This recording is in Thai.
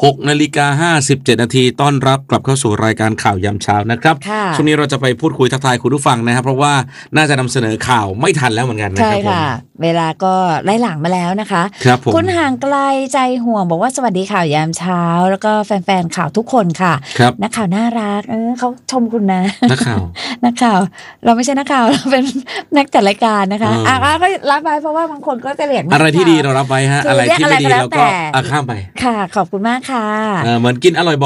6:57 นาทีต้อนรับกลับเข้าสู่รายการข่าวยามเช้านะครับช่วงนี้เราจะไปพูดคุยทักทายคุณผู้ฟังนะครับเพราะว่าน่าจะนำเสนอข่าวไม่ทันแล้วเหมือนกันนะครับใช่ค่ะเวลาก็ไล่หลังมาแล้วนะคะครับผมคุณห่างไกลใจห่วงบอกว่าสวัสดีข่าวยามเช้าแล้วก็แฟนๆข่าวทุกคนค่ะนักข่าวน่ารักเขาชมคุณนะนักข่าวเราไม่ใช่นักข่าวเราเป็นนักจัดรายการนะคะก็รับไว้เพราะว่าบางคนก็จะเรียกอะไรที่ดีเรารับไว้ฮะอะไรที่ไม่ดีเราก็ข้ามไปค่ะขอบคุณมากค่ะเหมือนกินอร่อย